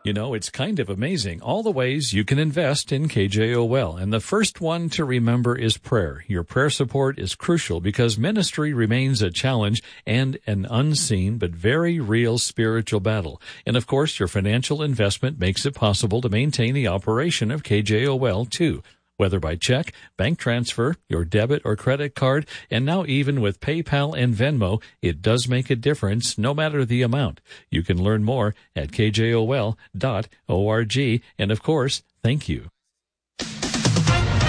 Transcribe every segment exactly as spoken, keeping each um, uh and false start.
You know, it's kind of amazing all the ways you can invest in K J O L. And the first one to remember is prayer. Your prayer support is crucial because ministry remains a challenge and an unseen but very real spiritual battle. And of course, your financial investment makes it possible to maintain the operation of K J O L too. Whether by check, bank transfer, your debit or credit card, and now even with PayPal and Venmo, it does make a difference no matter the amount. You can learn more at K J O L dot org. And of course, thank you. With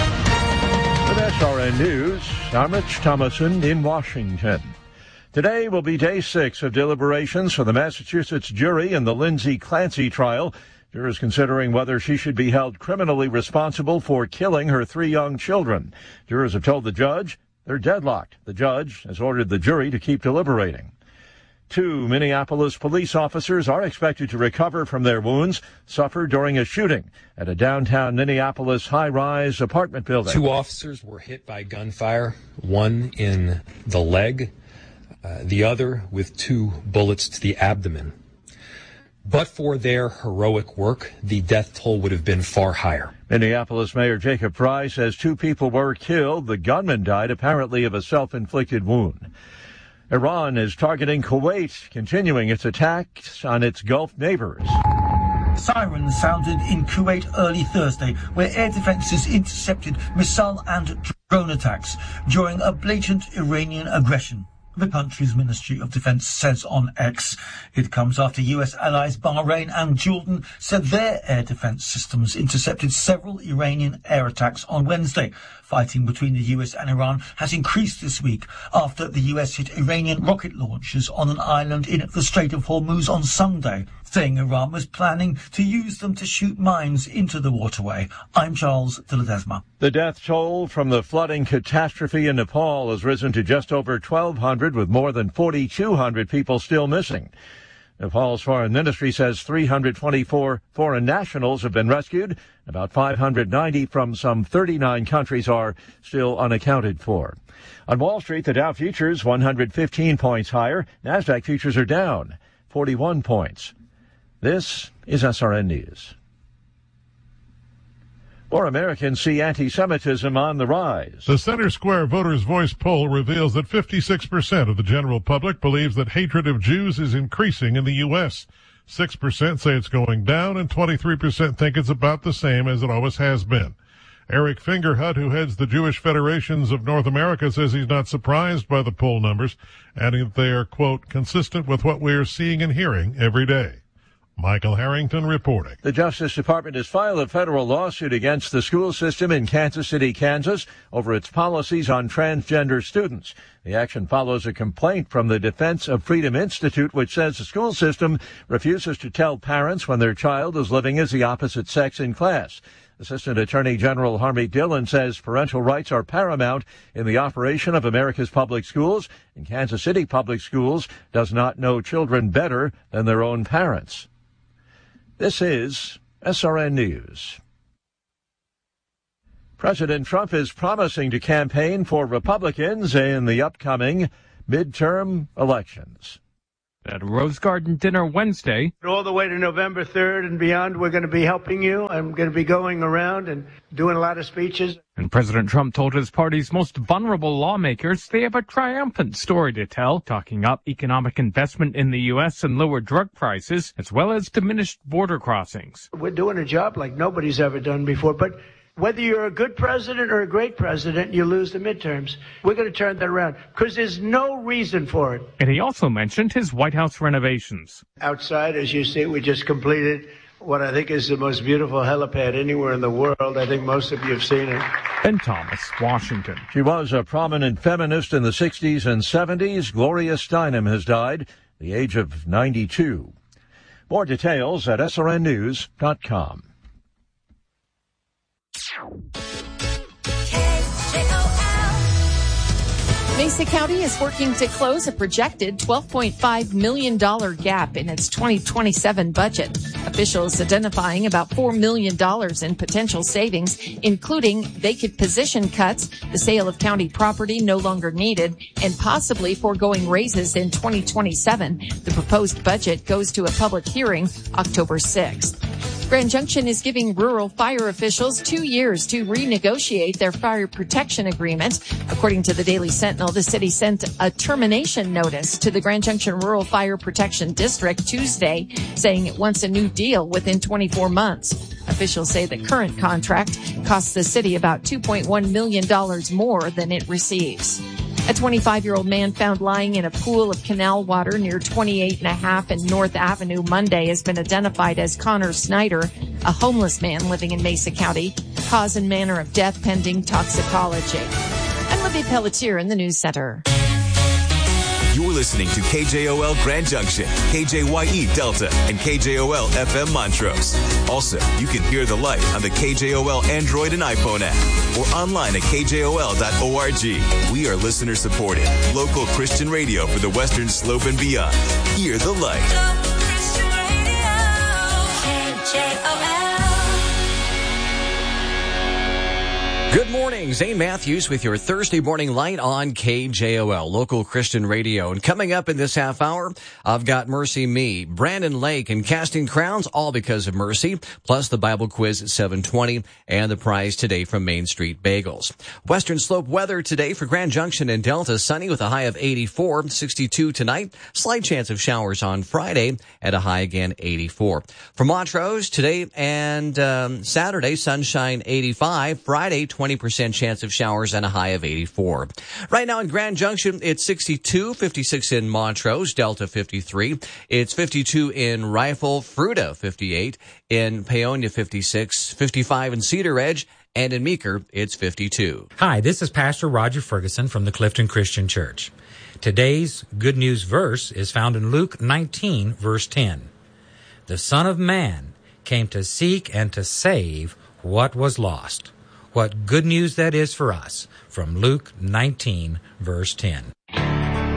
S R N News, I'm Rich Thomason in Washington. Today will be day six of deliberations for the Massachusetts jury in the Lindsay Clancy trial. Jurors considering whether she should be held criminally responsible for killing her three young children. Jurors have told the judge they're deadlocked. The judge has ordered the jury to keep deliberating. Two Minneapolis police officers are expected to recover from their wounds suffered during a shooting at a downtown Minneapolis high-rise apartment building. Two officers were hit by gunfire, one in the leg, uh, the other with two bullets to the abdomen. But for their heroic work, the death toll would have been far higher. Minneapolis Mayor Jacob Fry says two people were killed. The gunman died apparently of a self-inflicted wound. Iran is targeting Kuwait, continuing its attacks on its Gulf neighbors. Sirens sounded in Kuwait early Thursday, where air defenses intercepted missile and drone attacks during a blatant Iranian aggression. The country's Ministry of Defense says on X. It comes after U S allies Bahrain and Jordan said their air defense systems intercepted several Iranian air attacks on Wednesday. Fighting between the U S and Iran has increased this week after the U S hit Iranian rocket launchers on an island in the Strait of Hormuz on Sunday, saying Iran was planning to use them to shoot mines into the waterway. I'm Charles de Ledesma. The death toll from the flooding catastrophe in Nepal has risen to just over twelve hundred, with more than forty-two hundred people still missing. Nepal's foreign ministry says three hundred twenty-four foreign nationals have been rescued. About five hundred ninety from some thirty-nine countries are still unaccounted for. On Wall Street, the Dow futures one hundred fifteen points higher. NASDAQ futures are down forty-one points. This is S R N News. More Americans see anti-Semitism on the rise. The Center Square Voters' Voice poll reveals that fifty-six percent of the general public believes that hatred of Jews is increasing in the U S six percent say it's going down, and twenty-three percent think it's about the same as it always has been. Eric Fingerhut, who heads the Jewish Federations of North America, says he's not surprised by the poll numbers, adding that they are, quote, consistent with what we are seeing and hearing every day. Michael Harrington reporting. The Justice Department has filed a federal lawsuit against the school system in Kansas City, Kansas, over its policies on transgender students. The action follows a complaint from the Defense of Freedom Institute, which says the school system refuses to tell parents when their child is living as the opposite sex in class. Assistant Attorney General Harmeet Dillon says parental rights are paramount in the operation of America's public schools, and Kansas City Public Schools does not know children better than their own parents. This is S R N News. President Trump is promising to campaign for Republicans in the upcoming midterm elections. At a Rose Garden dinner Wednesday. All the way to November third and beyond, we're going to be helping you. I'm going to be going around and doing a lot of speeches. And President Trump told his party's most vulnerable lawmakers they have a triumphant story to tell, talking up economic investment in the U S and lower drug prices, as well as diminished border crossings. We're doing a job like nobody's ever done before, but whether you're a good president or a great president, you lose the midterms. We're going to turn that around because there's no reason for it. And he also mentioned his White House renovations. Outside, as you see, we just completed what I think is the most beautiful helipad anywhere in the world. I think most of you have seen it. Ben Thomas, Washington. She was a prominent feminist in the sixties and seventies. Gloria Steinem has died at the age of ninety-two. More details at S R N news dot com. Mesa County is working to close a projected twelve point five million dollars gap in its twenty twenty-seven budget. Officials identifying about four million dollars in potential savings, including vacant position cuts, the sale of county property no longer needed, and possibly foregoing raises in twenty twenty-seven. The proposed budget goes to a public hearing October sixth. Grand Junction is giving rural fire officials two years to renegotiate their fire protection agreement. According to the Daily Sentinel, the city sent a termination notice to the Grand Junction Rural Fire Protection District Tuesday, saying it wants a new deal within twenty-four months. Officials say the current contract costs the city about two point one million dollars more than it receives. A twenty-five-year-old man found lying in a pool of canal water near twenty-eight and a half and North Avenue Monday has been identified as Connor Snyder, a homeless man living in Mesa County. Cause and manner of death pending toxicology. I'm Libby Pelletier in the News Center. You're listening to K J O L Grand Junction, K J Y E Delta, and K J O L F M Montrose. Also, you can hear the light on the K J O L Android and iPhone app or online at K J O L dot org. We are listener supported, local Christian radio for the Western Slope and beyond. Hear the light. Christian Radio, K J O L. Good morning, Zane Matthews with your Thursday morning light on K J O L, local Christian radio. And coming up in this half hour, I've got Mercy Me, Brandon Lake, and Casting Crowns, all because of Mercy, plus the Bible quiz at seven twenty and the prize today from Main Street Bagels. Western Slope weather today for Grand Junction and Delta, sunny with a high of eighty-four, sixty-two tonight, slight chance of showers on Friday at a high again eighty-four. For Montrose, today and um, Saturday, sunshine eighty-five, Friday twenty percent chance of showers and a high of eighty-four. Right now in Grand Junction, it's sixty-two, fifty-six in Montrose, Delta fifty-three. It's fifty-two in Rifle, Fruita fifty-eight, in Paonia fifty-six, fifty-five in Cedar Edge, and in Meeker, it's fifty-two. Hi, this is Pastor Roger Ferguson from the Clifton Christian Church. Today's good news verse is found in Luke nineteen, verse ten. The Son of Man came to seek and to save what was lost. What good news that is for us from Luke nineteen, verse ten.